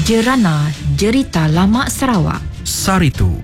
Jerana Jerita Lama Sarawak. Saritu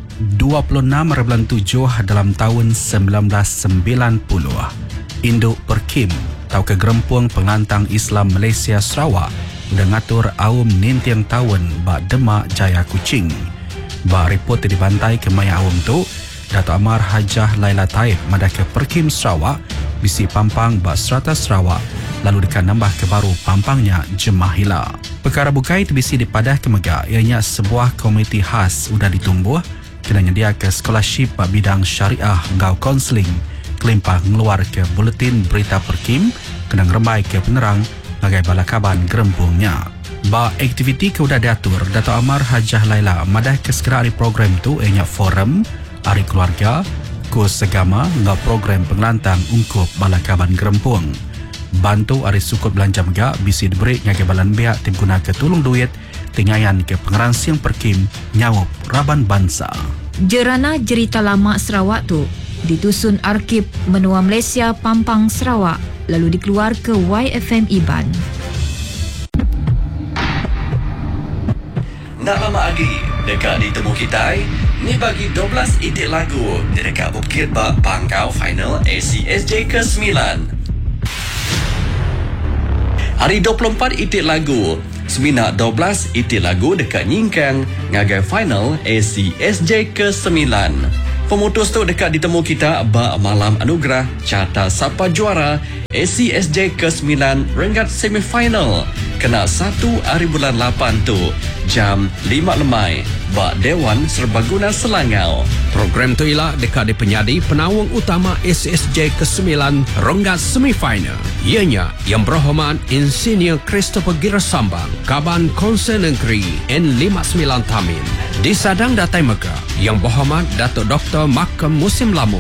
26/7 dalam tahun 1990. Induk Perkim atau Kegerempuang Penglantang Islam Malaysia Sarawak sudah ngatur awam nintiang tahun bak Demak Jaya Kuching. Bak report dibantai ke maya awam tu, Dato' Amar Hajah Laila Taib madah ke Perkim Sarawak bisi pampang bak Serata Sarawak lalu dekan nambah ke baru pampangnya Jemaah Hila. Perkara bukai bisi dipadah ke Megak ianya sebuah komiti khas sudah ditumbuh kena nyedia ke scholarship bak bidang syariah ngau konseling kelimpah ngeluar ke buletin berita Perkim kena ngeremai ke penerang bagai balakaban gerempungnya. Ba aktiviti ke udah diatur Dato' Amar Hajah Laila madah ke segera hari program tu ianya forum, hari keluarga, kurs agama ngau program pengelantang ungkup balakaban gerempung. Bantu hari sukut belanja megak bisi diberi ngagai balan biak tim guna ke tulung duit tingayan ke pengeransiang Perkim nyawup Raban Bansa. Jerana Jerita Lama Sarawak tu ditusun Arkib Menua Malaysia Pampang Sarawak lalu dikeluar ke YFM Iban. Nak lama lagi dekat ditemu kita ni bagi 12 itik lagu di dekat Bukit Bak Pangkau Final ACSJ ke-9. Hari 24 itik lagu, Seminak 12 itik lagu dekat Nyingkang ngagai final ACSJ ke-9. Pemutus tu dekat ditemu kita bak malam anugerah carta siapa juara ACSJ ke-9 Rengat semifinal. Kena 1 hari bulan 8 tu jam 5 lemai bak Dewan Serbaguna Selangau. Program tu ialah dekat di penyadi penawang utama SSJ ke-9 Renggat semifinal. Ianya yang berhormat Insinyur Christopher Girasambang, Kaban Konsen Negeri N59 Tamin. Di Sadang Datai Megah yang berhormat Datuk Dr. Makam Musim Lamun,